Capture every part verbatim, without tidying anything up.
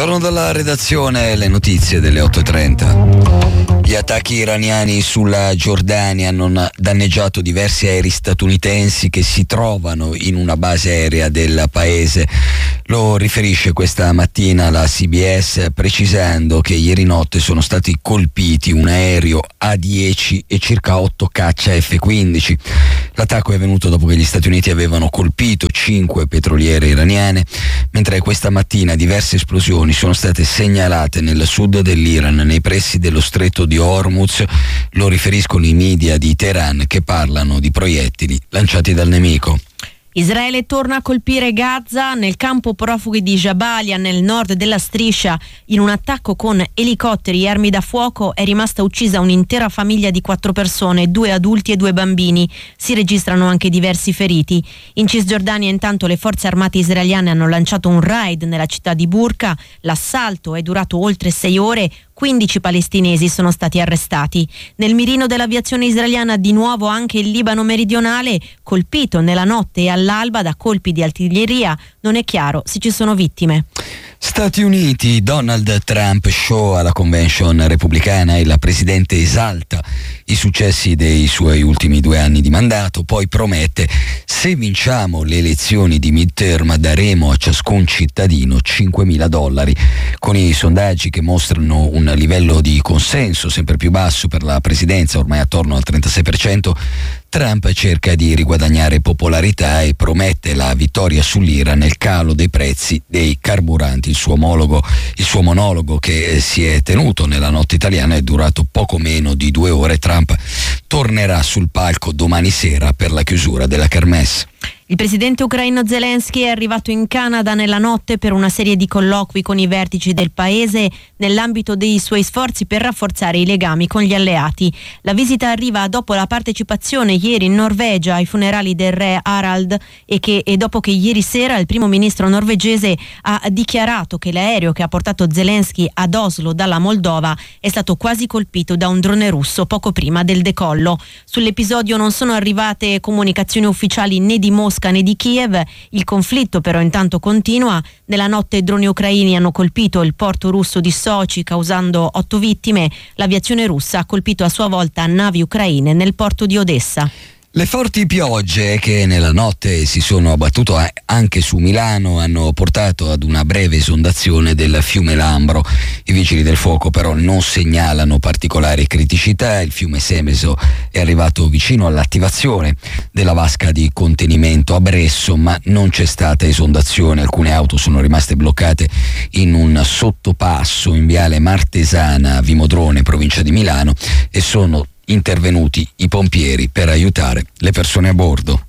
Buongiorno dalla redazione, le notizie delle otto e trenta. Gli attacchi iraniani sulla Giordania hanno danneggiato diversi aerei statunitensi che si trovano in una base aerea del paese. Lo riferisce questa mattina la C B S, precisando che ieri notte sono stati colpiti un aereo A dieci e circa otto caccia F quindici. L'attacco è venuto dopo che gli Stati Uniti avevano colpito cinque petroliere iraniane, mentre questa mattina diverse esplosioni sono state segnalate nel sud dell'Iran, nei pressi dello stretto di Hormuz. Lo riferiscono i media di Teheran, che parlano di proiettili lanciati dal nemico. Israele torna a colpire Gaza. Nel campo profughi di Jabalia, nel nord della striscia, in un attacco con elicotteri e armi da fuoco è rimasta uccisa un'intera famiglia di quattro persone, due adulti e due bambini. Si registrano anche diversi feriti. In Cisgiordania intanto le forze armate israeliane hanno lanciato un raid nella città di Burqa. L'assalto è durato oltre sei ore. quindici palestinesi sono stati arrestati. Nel mirino dell'aviazione israeliana di nuovo anche il Libano meridionale, colpito nella notte e all'alba da colpi di artiglieria. Non è chiaro se ci sono vittime. Stati Uniti, Donald Trump show alla convention repubblicana. Il presidente esalta i successi dei suoi ultimi due anni di mandato, poi promette: se vinciamo le elezioni di midterm daremo a ciascun cittadino cinquemila dollari. Con i sondaggi che mostrano un livello di consenso sempre più basso per la presidenza, ormai attorno al trentasei per cento, Trump cerca di riguadagnare popolarità e promette la vittoria sull'Iran nel calo dei prezzi dei carburanti. Il suo omologo, il suo monologo, che si è tenuto nella notte italiana, è durato poco meno di due ore. Trump tornerà sul palco domani sera per la chiusura della kermesse. Il presidente ucraino Zelensky è arrivato in Canada nella notte per una serie di colloqui con i vertici del paese nell'ambito dei suoi sforzi per rafforzare i legami con gli alleati. La visita arriva dopo la partecipazione ieri in Norvegia ai funerali del re Harald e, che, e dopo che ieri sera il primo ministro norvegese ha dichiarato che l'aereo che ha portato Zelensky ad Oslo dalla Moldova è stato quasi colpito da un drone russo poco prima del decollo. Sull'episodio non sono arrivate comunicazioni ufficiali né di Mosca né di Kiev. Il conflitto però intanto continua. Nella notte droni ucraini hanno colpito il porto russo di Sochi, causando otto vittime. L'aviazione russa ha colpito a sua volta navi ucraine nel porto di Odessa. Le forti piogge che nella notte si sono abbattute anche su Milano hanno portato ad una breve esondazione del fiume Lambro. I vigili del fuoco però non segnalano particolari criticità. Il fiume Semeso è arrivato vicino all'attivazione della vasca di contenimento a Bresso, ma non c'è stata esondazione. Alcune auto sono rimaste bloccate in un sottopasso in viale Martesana a Vimodrone, provincia di Milano, e sono intervenuti i pompieri per aiutare le persone a bordo.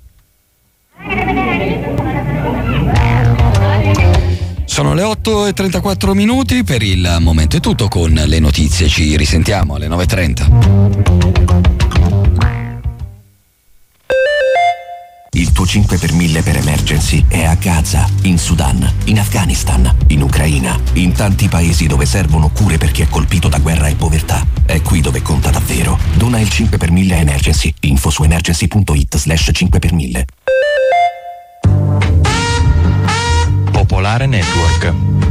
Sono le otto e trentaquattro minuti, per il momento è tutto con le notizie, ci risentiamo alle nove e trenta. Il tuo cinque per mille per emergency è a Gaza, in Sudan, in Afghanistan, in Ucraina, in tanti paesi dove servono cure per chi è colpito da guerra e povertà. È qui dove conta davvero. Dona il cinque per mille a Emergency. Info su emergency punto it slash cinque per mille. Popolare Network.